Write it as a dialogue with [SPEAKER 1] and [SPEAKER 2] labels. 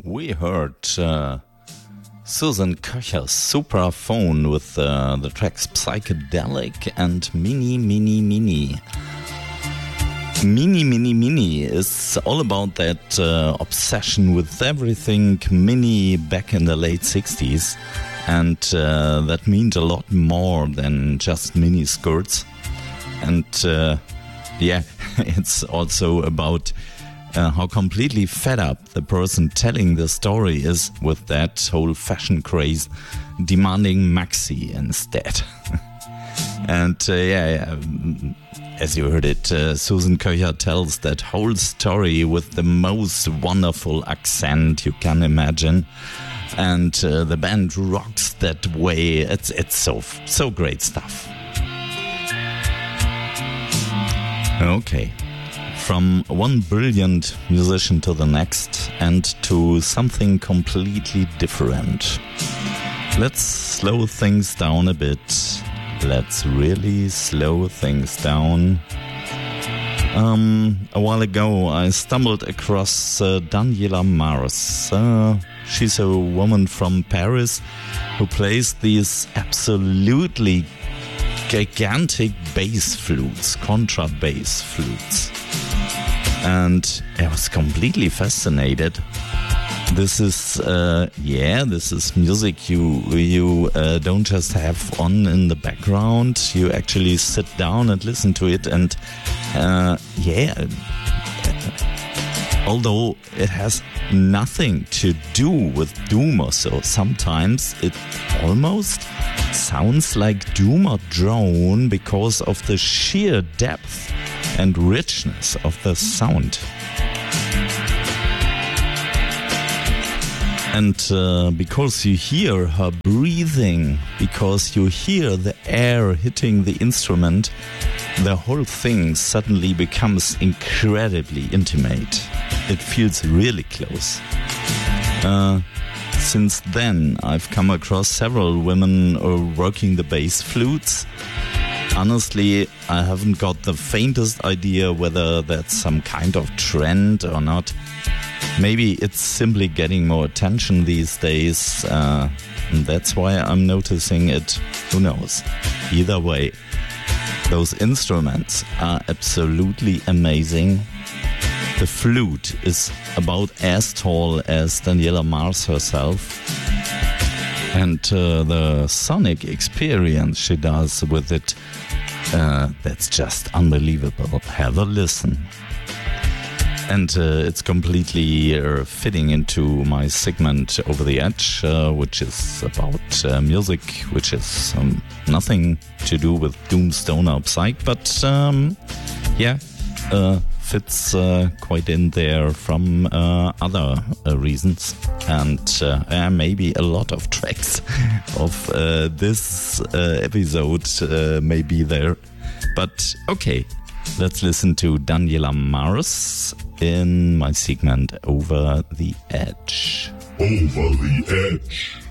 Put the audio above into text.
[SPEAKER 1] We heard Susan Köcher's Supraphone with the tracks Psychedelic and Mini Mini Mini. Mini Mini Mini is all about that obsession with everything mini back in the late 60s. And that means a lot more than just mini skirts. And it's also about how completely fed up the person telling the story is with that whole fashion craze, demanding maxi instead. And as you heard it, Susan Köcher tells that whole story with the most wonderful accent you can imagine. And the band rocks that way. It's so great stuff. Okay. From one brilliant musician to the next and to something completely different. Let's slow things down a bit. Let's really slow things down. A while ago I stumbled across Daniela Mars. She's a woman from Paris who plays these absolutely gigantic bass flutes, contrabass flutes. And I was completely fascinated. This is music you don't just have on in the background. You actually sit down and listen to it. And although it has nothing to do with Doom or so, sometimes it almost sounds like Doom or Drone because of the sheer depth and richness of the sound. And because you hear her breathing, because you hear the air hitting the instrument, the whole thing suddenly becomes incredibly intimate. It feels really close. Since then, I've come across several women working the bass flutes. Honestly, I haven't got the faintest idea whether that's some kind of trend or not. Maybe it's simply getting more attention these days, and that's why I'm noticing it. Who knows? Either way, those instruments are absolutely amazing. The flute is about as tall as Daniela Mars herself. And the sonic experience she does with it, that's just unbelievable. Have a listen. And it's completely fitting into my segment Over the Edge, which is about music, which is nothing to do with Doom, Stoner, Psych, but fits quite in there from other reasons. And maybe a lot of tracks of this episode may be there. But okay, let's listen to Daniela Mars in my segment Over the Edge.
[SPEAKER 2] Over the Edge.